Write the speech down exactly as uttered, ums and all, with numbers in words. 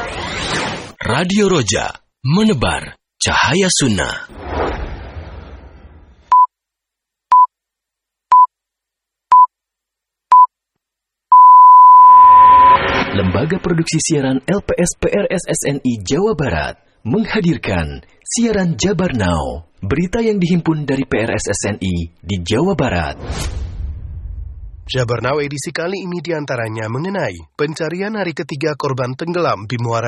Radio Roja, menebar cahaya sunnah. Lembaga Produksi Siaran L P S P R S S N I Jawa Barat menghadirkan siaran Jabar Now, berita yang dihimpun dari P R S S N I di Jawa Barat. Jabar Now edisi kali ini diantaranya mengenai pencarian hari ketiga korban tenggelam di Muara